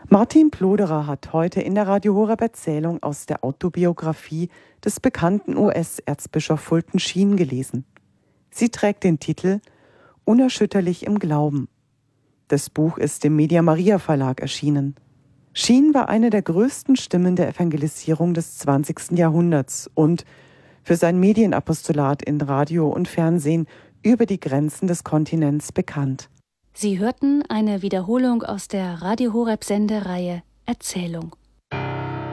Martin Ploderer hat heute in der Radio Horeb Erzählung aus der Autobiografie des bekannten US-Erzbischof Fulton Sheen gelesen. Sie trägt den Titel »Unerschütterlich im Glauben«. Das Buch ist im Media Maria Verlag erschienen. Sheen war eine der größten Stimmen der Evangelisierung des 20. Jahrhunderts und für sein Medienapostolat in Radio und Fernsehen über die Grenzen des Kontinents bekannt. Sie hörten eine Wiederholung aus der Radio Horeb Sendereihe Erzählung.